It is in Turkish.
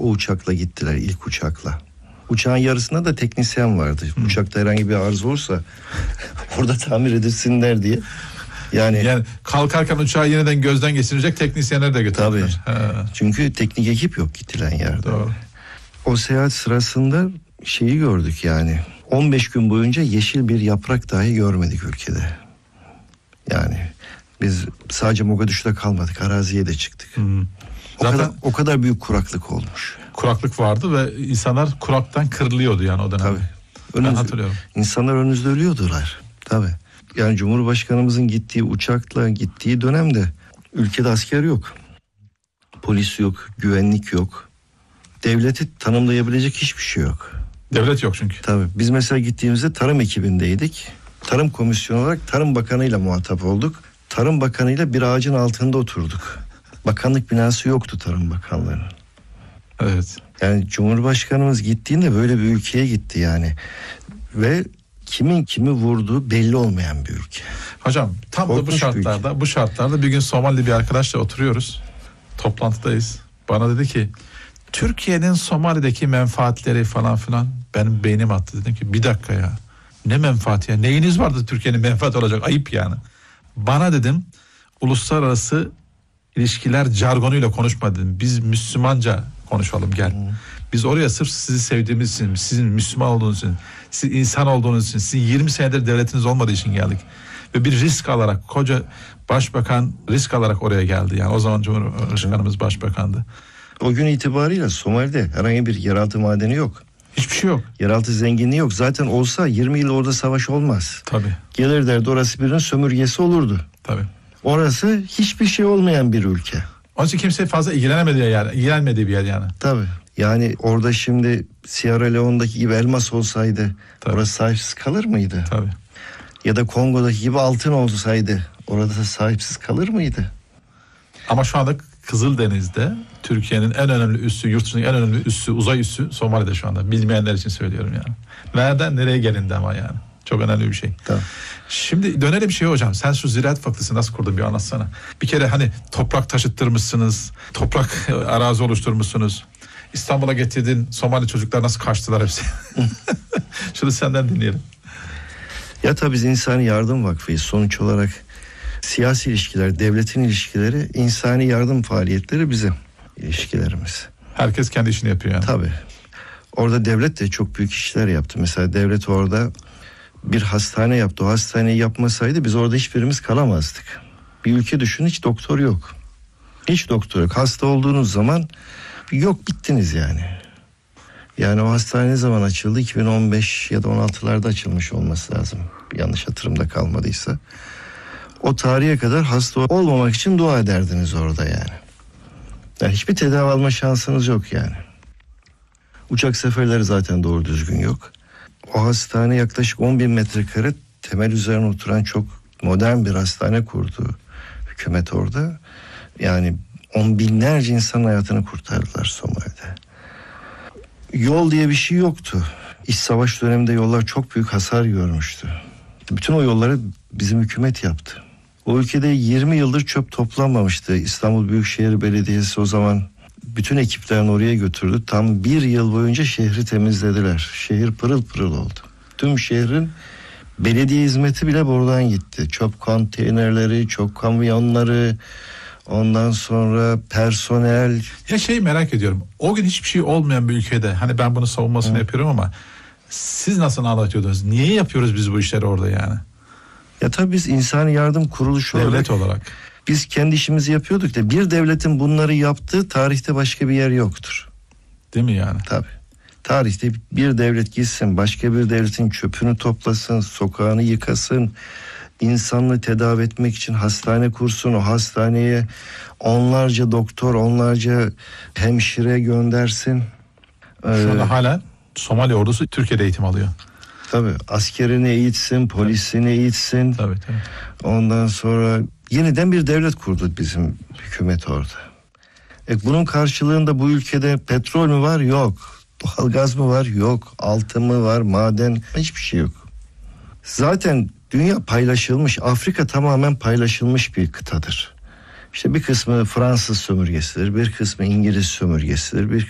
o uçakla gittiler, ilk uçakla. Uçağın yarısında da teknisyen vardı. Uçakta herhangi bir arıza olursa orada tamir edilsinler diye. Yani kalkarken uçağı yeniden gözden geçirecek teknisyenler de götürdüler. Tabii. Çünkü teknik ekip yok gidilen yerde. Doğru. O seyahat sırasında şeyi gördük yani. 15 gün boyunca yeşil bir yaprak dahi görmedik ülkede. Yani biz sadece Mogadişu'da kalmadık, araziye de çıktık. O kadar büyük kuraklık olmuş. Kuraklık vardı ve insanlar kuraktan kırılıyordu yani o dönemde. Tabii. Ben hatırlıyorum. İnsanlar önümüzde ölüyordular. Tabii. Yani Cumhurbaşkanımızın gittiği uçakla gittiği dönemde ülkede asker yok. Polis yok, güvenlik yok. Devleti tanımlayabilecek hiçbir şey yok. Devlet yok çünkü. Tabii. Biz mesela gittiğimizde tarım ekibindeydik. Tarım komisyonu olarak Tarım Bakanı'yla muhatap olduk. Tarım Bakanı'yla bir ağacın altında oturduk. Bakanlık binası yoktu Tarım Bakanlığı'nın. Evet. Yani Cumhurbaşkanımız gittiğinde böyle bir ülkeye gitti yani. Ve kimin kimi vurduğu belli olmayan bir ülke. Hocam tam Korkunç da bu şartlarda bir gün Somali bir arkadaşla oturuyoruz. Toplantıdayız. Bana dedi ki Türkiye'nin Somali'deki menfaatleri falan filan, benim beynim attı. Dedim ki bir dakika ya, ne menfaati ya, neyiniz vardı Türkiye'nin menfaati olacak, ayıp yani. Bana dedim uluslararası ilişkiler jargonuyla konuşma dedim. Biz Müslümanca konuşalım gel. Biz oraya sırf sizi sevdiğimiz için, sizin Müslüman olduğunuz için, siz insan olduğunuz için, sizin 20 senedir devletiniz olmadığı için geldik. Ve bir risk alarak, koca başbakan risk alarak oraya geldi. Yani o zaman Cumhurbaşkanımız başbakandı. O gün itibariyle Somali'de herhangi bir yeraltı madeni yok. Hiçbir şey yok. Yeraltı zenginliği yok. Zaten olsa 20 yıl orada savaş olmaz. Tabii. Gelir derdi orası birinin sömürgesi olurdu. Tabii. Orası hiçbir şey olmayan bir ülke. Onun için kimse fazla ilgilenmediği bir yer yani. Tabii. Yani orada şimdi Sierra Leone'daki gibi elmas olsaydı orası sahipsiz kalır mıydı? Tabii. Ya da Kongo'daki gibi altın olsaydı orada da sahipsiz kalır mıydı? Ama şu anda Kızıldeniz'de Türkiye'nin en önemli üssü, yurt dışındaki en önemli üssü, uzay üssü Somali'de şu anda. Bilmeyenler için söylüyorum yani. Nereden nereye gelindi ama yani. Çok önemli bir şey. Tamam. Şimdi dönelim bir şey hocam. Sen şu ziraat fakültesi nasıl kurdun bir anlatsana. Bir kere hani toprak taşıttırmışsınız. Toprak arazi oluşturmuşsunuz. İstanbul'a getirdin. Somali çocuklar nasıl kaçtılar hepsi. Şunu senden dinleyelim. Ya tabii biz İnsani Yardım Vakfı'yız. Sonuç olarak siyasi ilişkiler, devletin ilişkileri, insani yardım faaliyetleri bizim ilişkilerimiz. Herkes kendi işini yapıyor yani. Tabii. Orada devlet de çok büyük işler yaptı. Mesela devlet orada bir hastane yaptı. O hastaneyi yapmasaydı biz orada hiçbirimiz kalamazdık. Bir ülke düşün, hiç doktor yok. Hiç doktor yok. Hasta olduğunuz zaman yok, bittiniz yani. Yani o hastane ne zaman açıldı? 2015 ya da 16'larda açılmış olması lazım. Yanlış hatırımda kalmadıysa. O tarihe kadar hasta olmamak için dua ederdiniz orada yani. Yani hiçbir tedavi alma şansınız yok yani. Uçak seferleri zaten doğru düzgün yok. O hastane yaklaşık 10.000 metrekare temel üzerine oturan çok modern bir hastane kurdu hükümet orada. Yani on binlerce insanın hayatını kurtardılar Somali'de. Yol diye bir şey yoktu. İç savaş döneminde yollar çok büyük hasar görmüştü. Bütün o yolları bizim hükümet yaptı. O ülkede 20 yıldır çöp toplanmamıştı. İstanbul Büyükşehir Belediyesi o zaman bütün ekiplerini oraya götürdü. Tam bir yıl boyunca şehri temizlediler. Şehir pırıl pırıl oldu. Tüm şehrin belediye hizmeti bile buradan gitti. Çöp konteynerleri, çöp kamyonları, ondan sonra personel. Ya merak ediyorum. O gün hiçbir şey olmayan bir ülkede, hani ben bunu savunmasını yapıyorum ama siz nasıl anlatıyordunuz? Niye yapıyoruz biz bu işleri orada yani? Ya tabii biz insani yardım kuruluşu devlet olarak biz kendi işimizi yapıyorduk da bir devletin bunları yaptığı tarihte başka bir yer yoktur. Değil mi yani? Tabii. Tarihte bir devlet gitsin, başka bir devletin çöpünü toplasın, sokağını yıkasın, insanlığı tedavi etmek için hastane kursun, o hastaneye onlarca doktor, onlarca hemşire göndersin. Şu anda hala Somali ordusu Türkiye'de eğitim alıyor. Tabii, askerini eğitsin, polisini eğitsin. Tabii. Ondan sonra yeniden bir devlet kurdu bizim hükümet orada. Bunun karşılığında bu ülkede petrol mü var? Yok. Doğalgaz mı var? Yok. Altın mı var? Maden? Hiçbir şey yok. Zaten dünya paylaşılmış. Afrika tamamen paylaşılmış bir kıtadır. İşte bir kısmı Fransız sömürgesidir, bir kısmı İngiliz sömürgesidir, bir